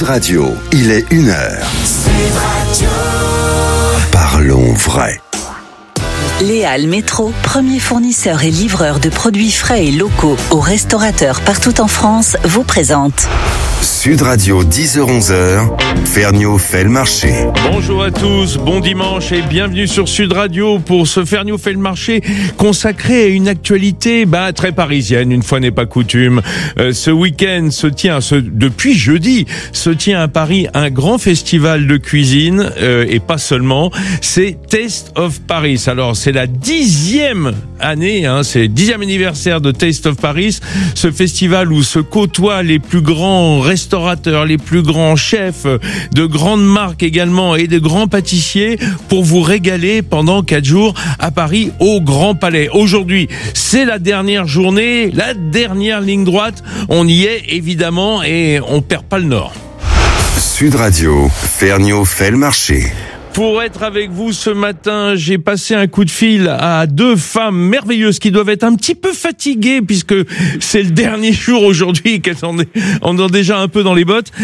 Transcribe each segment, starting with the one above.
Radio, il est 1h. Sud Radio. Parlons vrai. Léal Métro, premier fournisseur et livreur de produits frais et locaux aux restaurateurs partout en France, vous présente Sud Radio, 10h-11h, Ferniaud fait le marché. Bonjour à tous, bon dimanche et bienvenue sur Sud Radio pour ce Ferniaud fait le marché consacré à une actualité très parisienne, une fois n'est pas coutume. Ce week-end depuis jeudi, se tient à Paris un grand festival de cuisine et pas seulement, c'est Taste of Paris. Alors c'est la 10e année, c'est le 10e anniversaire de Taste of Paris, ce festival où se côtoient les plus grands restaurateurs, les plus grands chefs de grandes marques également et de grands pâtissiers pour vous régaler pendant 4 jours à Paris au Grand Palais. Aujourd'hui, c'est la dernière journée, la dernière ligne droite. On y est évidemment et on perd pas le nord. Sud Radio, Ferniaud fait le marché. Pour être avec vous ce matin, j'ai passé un coup de fil à 2 femmes merveilleuses qui doivent être un petit peu fatiguées puisque c'est le dernier jour aujourd'hui qu'elles en ont déjà un peu dans les bottes.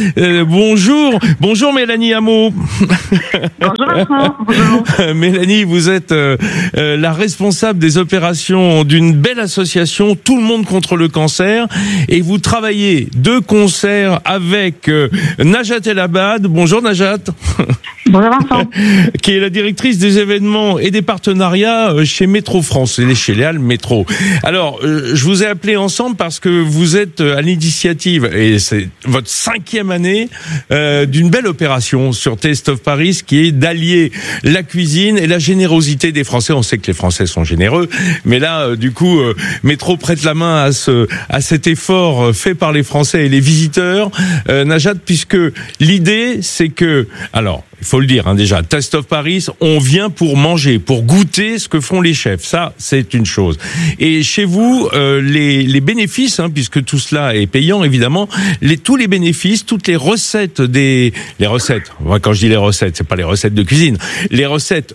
Bonjour Mélanie Hameau. Bonjour Vincent. Bonjour. Mélanie, vous êtes la responsable des opérations d'une belle association, Tout le monde contre le cancer, et vous travaillez de concert avec Najat El Abad. Bonjour Najat. Bonjour Vincent. Qui est la directrice des événements et des partenariats chez Métro France, chez Léal Métro. Alors, je vous ai appelé ensemble parce que vous êtes à l'initiative, et c'est votre 5e année, d'une belle opération sur Taste of Paris, qui est d'allier la cuisine et la générosité des Français. On sait que les Français sont généreux, mais là, du coup, Métro prête la main à cet effort fait par les Français et les visiteurs. Najat, puisque l'idée, c'est que, alors, il faut le dire déjà, Taste of Paris, on vient pour manger, pour goûter ce que font les chefs. Ça, c'est une chose. Et chez vous, les bénéfices, puisque tout cela est payant évidemment, tous les bénéfices, toutes les recettes quand je dis les recettes, c'est pas les recettes de cuisine, les recettes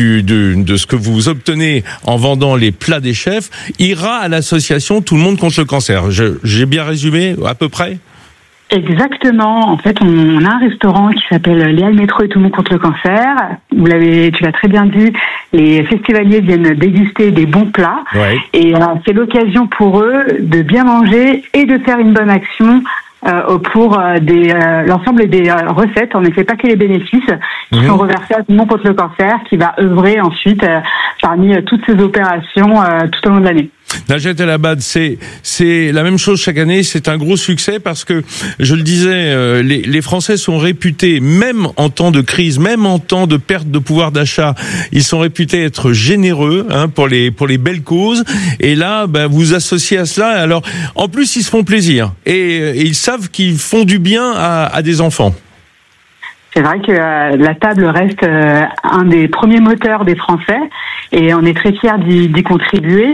de ce que vous obtenez en vendant les plats des chefs, ira à l'association Tout le monde contre le cancer. J'ai bien résumé à peu près? Exactement. En fait, on a un restaurant qui s'appelle Léal Métro et Tout le monde contre le cancer. Tu l'as très bien dit, les festivaliers viennent déguster des bons plats. Ouais. Et c'est l'occasion pour eux de bien manger et de faire une bonne action pour l'ensemble des recettes. En effet, pas que les bénéfices qui sont reversés à Tout le monde contre le cancer, qui va œuvrer ensuite parmi toutes ces opérations tout au long de l'année. Najat El Abad, c'est la même chose chaque année. C'est un gros succès parce que, je le disais, les Français sont réputés, même en temps de crise, même en temps de perte de pouvoir d'achat, ils sont réputés être généreux pour les belles causes. Et là, vous associez à cela. Alors, en plus, ils se font plaisir et ils savent qu'ils font du bien à des enfants. C'est vrai que la table reste un des premiers moteurs des Français et on est très fiers d'y contribuer.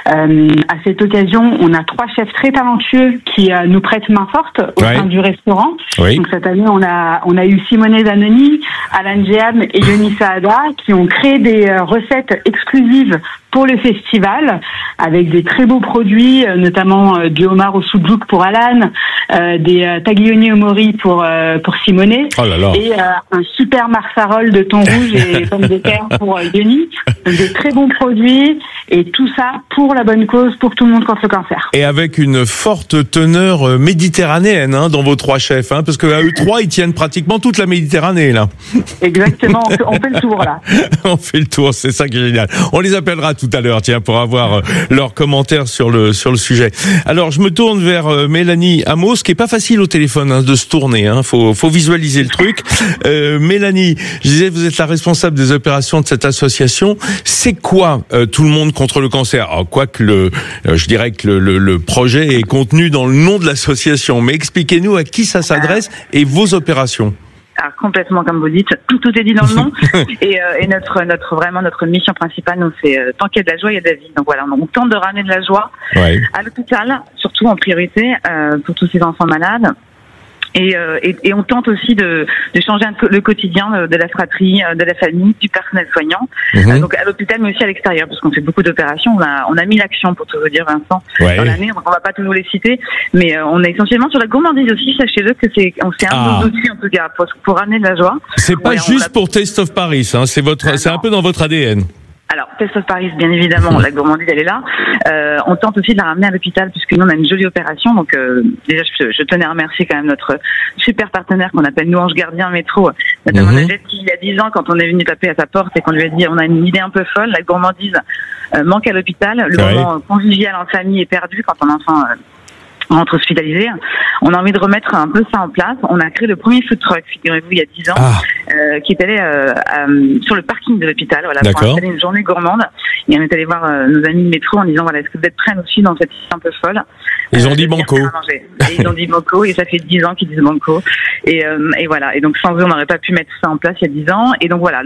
À cette occasion, on a 3 chefs très talentueux qui nous prêtent main forte au sein du restaurant. Oui. Donc cette année, on a eu Simone Zanoni, Alan Jeham et Yoni Saada qui ont créé des recettes exclusives pour le festival, avec des très beaux produits, notamment du homard au soudjouk pour Alan, des taglioni au mori pour Simone, et un super marsarol de thon rouge et pommes de terre pour Yoni. Donc des très bons produits, et tout ça pour la bonne cause, pour Tout le monde contre le cancer. Et avec une forte teneur méditerranéenne dans vos 3 chefs, parce que à eux 3, ils tiennent pratiquement toute la Méditerranée là. Exactement, on fait le tour là. On fait le tour, c'est ça qui est génial. On les appellera tout à l'heure, pour avoir leurs commentaires sur le sujet. Alors, je me tourne vers Mélanie Hameau, ce qui est pas facile au téléphone de se tourner. Faut visualiser le truc. Mélanie, je disais, vous êtes la responsable des opérations de cette association. C'est quoi Tout le monde contre le cancer? Alors, quoique je dirais que le projet est contenu dans le nom de l'association, mais expliquez-nous à qui ça s'adresse et vos opérations. Alors, complètement, comme vous dites, tout est dit dans le nom. Et notre mission principale, nous, c'est tant qu'il y a de la joie, il y a de la vie. Donc voilà, on tente de ramener de la joie à l'hôpital, surtout en priorité pour tous ces enfants malades. Et on tente aussi de changer le quotidien de la fratrie, de la famille, du personnel soignant, donc à l'hôpital mais aussi à l'extérieur, parce qu'on fait beaucoup d'opérations. On a 1000 actions pour tout vous dire, Vincent, dans l'année. On va pas tous vous les citer, mais on est essentiellement sur la gourmandise aussi. Sachez-le que c'est un de nos outils en tout cas pour ramener de la joie. C'est pas juste pour Taste of Paris, hein, c'est un peu dans votre ADN. Alors, Taste of Paris, bien évidemment, la gourmandise, elle est là. On tente aussi de la ramener à l'hôpital, puisque nous, on a une jolie opération. Donc, déjà, je tenais à remercier quand même notre super partenaire qu'on appelle nous Ange Gardien Métro, notamment Najette, qui, il y a 10 ans, quand on est venu taper à sa porte et qu'on lui a dit, on a une idée un peu folle, la gourmandise manque à l'hôpital. Le moment convivial en famille est perdu quand un enfant rentre hospitalisé. On a envie de remettre un peu ça en place. On a créé le premier food truck, figurez-vous, il y a 10 ans, qui est allé sur le parking de l'hôpital, pour installer une journée gourmande. Et on est allé voir nos amis de métro en disant, est-ce que vous êtes prêts aussi dans cette histoire un peu folle? Ils ont dit banco. Et ils ont dit banco, et ça fait 10 ans qu'ils disent banco. Et voilà. Et donc, sans eux, on n'aurait pas pu mettre ça en place il y a 10 ans. Et donc, voilà,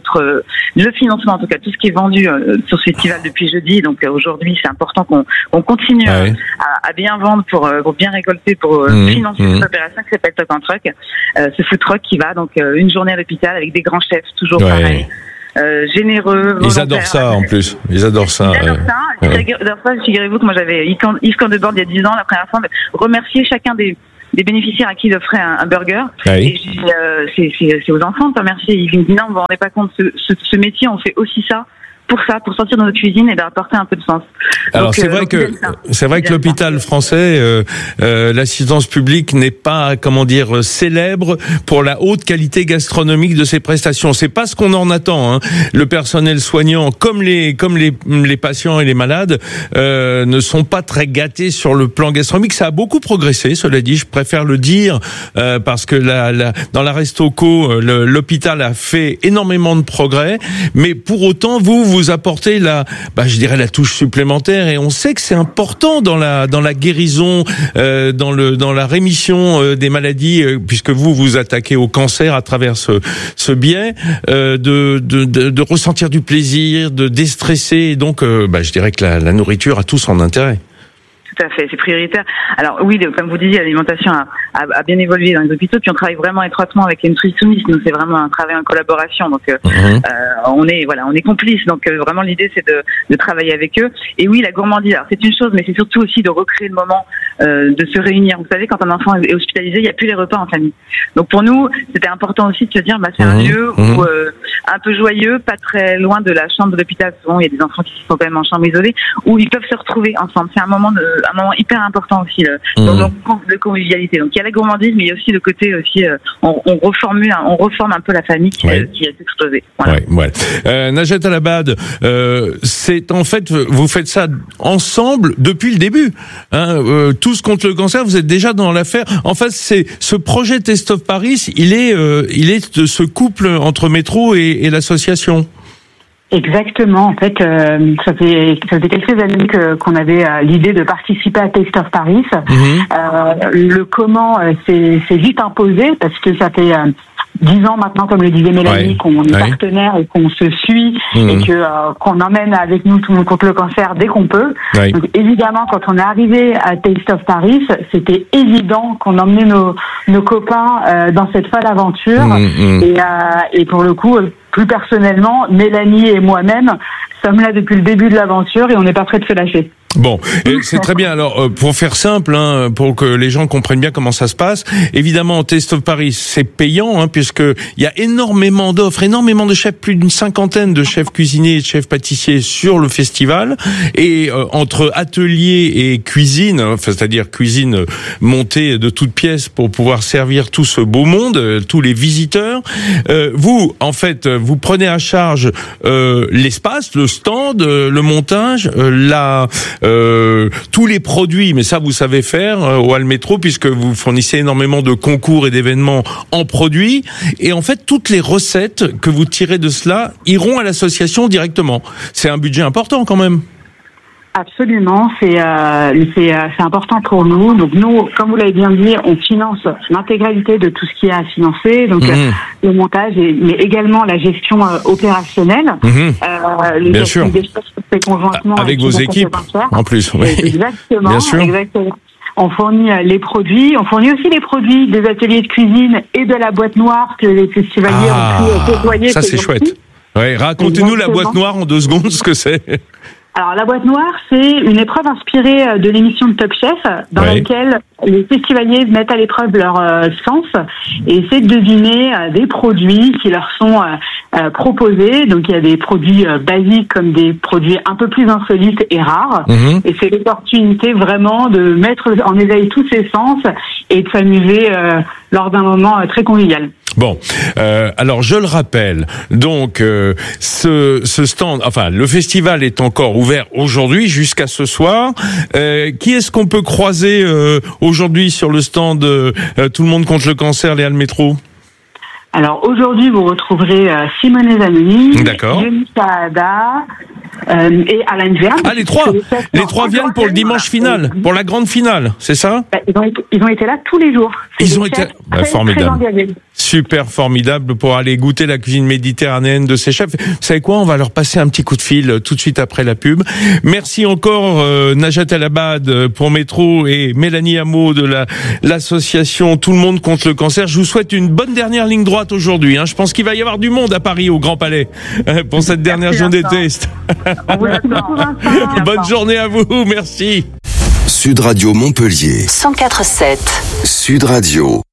le financement, en tout cas, tout ce qui est vendu sur ce festival depuis jeudi. Donc, aujourd'hui, c'est important qu'on continue à bien vendre pour bien récolter, pour financer cette opération qui s'appelle Talk and Truck. Ce food truck qui va donc une journée à l'hôpital avec des grands chefs, toujours pareil. Généreux. Ils adorent ça en plus. Ils adorent ça. Figurez-vous que moi j'avais Yves Candebord il y a 10 ans, la première fois, de remercier chacun des bénéficiaires à qui il offrait un burger. Et c'est aux enfants de remercier. Ils me disent non, vous vous rendez pas compte, ce métier, on fait aussi ça. Pour sortir dans notre cuisine et d'apporter un peu de sens. Alors donc, c'est vrai que l'hôpital français, l'assistance publique n'est pas, célèbre pour la haute qualité gastronomique de ses prestations. C'est pas ce qu'on en attend, hein. Le personnel soignant, comme les patients et les malades, ne sont pas très gâtés sur le plan gastronomique. Ça a beaucoup progressé, cela dit, je préfère le dire, parce que dans la Restoco, l'hôpital a fait énormément de progrès, mais pour autant, vous apportez la touche supplémentaire, et on sait que c'est important dans la guérison, dans la rémission des maladies, puisque vous attaquez au cancer à travers ce biais, de ressentir du plaisir, de déstresser, et donc je dirais que la nourriture a tout son intérêt. Tout à fait, c'est prioritaire. Alors oui, comme vous disiez, l'alimentation a bien évolué dans les hôpitaux, puis on travaille vraiment étroitement avec les nutritionnistes. Nous, c'est vraiment un travail en collaboration. Donc on est complices. Donc vraiment l'idée, c'est de travailler avec eux. Et oui, la gourmandise, alors c'est une chose, mais c'est surtout aussi de recréer le moment de se réunir. Vous savez, quand un enfant est hospitalisé, il n'y a plus les repas en famille. Donc pour nous, c'était important aussi de se dire, c'est un lieu où un peu joyeux, pas très loin de la chambre de l'hôpital. Souvent, il y a des enfants qui sont quand même en chambre isolée, où ils peuvent se retrouver ensemble. C'est un moment hyper important aussi de convivialité. Donc il y a la gourmandise, mais il y a aussi le côté aussi on reforme un peu la famille qui a explosé. Voilà. Najette Al-Abad, c'est en fait vous faites ça ensemble depuis le début. Tous contre le cancer, vous êtes déjà dans l'affaire. En fait, c'est ce projet Taste of Paris, il est de ce couple entre Métro et l'association. Exactement. En fait, ça fait quelques années qu'on avait l'idée de participer à Taste of Paris. Le comment s'est vite imposé parce que ça fait 10 ans maintenant, comme le disait Mélanie, qu'on est partenaire et qu'on se suit et qu'on emmène avec nous tout le monde contre le cancer dès qu'on peut. Donc évidemment, quand on est arrivé à Taste of Paris, c'était évident qu'on emmenait nos copains dans cette folle aventure. Et pour le coup, plus personnellement, Mélanie et moi-même sommes là depuis le début de l'aventure et on n'est pas prêt de se lâcher. Bon, c'est très bien. Alors, pour faire simple, pour que les gens comprennent bien comment ça se passe, évidemment, Taste of Paris, c'est payant, puisque il y a énormément d'offres, énormément de chefs, plus d'une 50aine de chefs cuisiniers et de chefs pâtissiers sur le festival, et entre atelier et cuisine, c'est-à-dire cuisine montée de toutes pièces pour pouvoir servir tout ce beau monde, tous les visiteurs, vous, en fait, vous prenez à charge l'espace, le stand, le montage, tous les produits, mais ça vous savez faire au Hall Métro, puisque vous fournissez énormément de concours et d'événements en produits, et en fait toutes les recettes que vous tirez de cela iront à l'association directement. C'est un budget important quand même. Absolument, c'est important pour nous. Donc nous, comme vous l'avez bien dit, on finance l'intégralité de tout ce qui est à financer, donc le montage, mais également la gestion opérationnelle. Bien sûr. Des choses conjointement avec vos équipes, en plus. Exactement. Bien sûr. Exactement. On fournit les produits. On fournit aussi les produits des ateliers de cuisine et de la boîte noire que les festivaliers ont pu déployer. Ça, c'est chouette. Ouais, racontez-nous la boîte noire en 2 secondes, ce que c'est. Alors, la boîte noire, c'est une épreuve inspirée de l'émission de Top Chef, dans laquelle les festivaliers mettent à l'épreuve leur sens et essaient de deviner des produits qui leur sont proposés. Donc, il y a des produits basiques comme des produits un peu plus insolites et rares. Et c'est l'opportunité vraiment de mettre en éveil tous ces sens et de s'amuser lors d'un moment très convivial. Bon, alors je le rappelle, donc ce stand, enfin le festival est encore ouvert aujourd'hui jusqu'à ce soir. Qui est-ce qu'on peut croiser aujourd'hui sur le stand Tout le monde contre le cancer, les Halles Métro? Alors aujourd'hui, vous retrouverez Simone Zanoni, d'accord, Jenny Saada et Alain Verne. Ah, les trois viennent pour le dimanche final, pour la grande finale, c'est ça? Ils ont été là tous les jours. Ils ont été formidable. Super formidable pour aller goûter la cuisine méditerranéenne de ces chefs. Vous savez quoi, on va leur passer un petit coup de fil tout de suite après la pub. Merci encore Najat El Abad pour Métro et Mélanie Hameau de l'association Tout le monde contre le cancer. Je vous souhaite une bonne dernière ligne droite aujourd'hui. Je pense qu'il va y avoir du monde à Paris au Grand Palais pour cette dernière journée de test. Bonne journée à vous, merci. Sud Radio Montpellier 104.7 Sud Radio.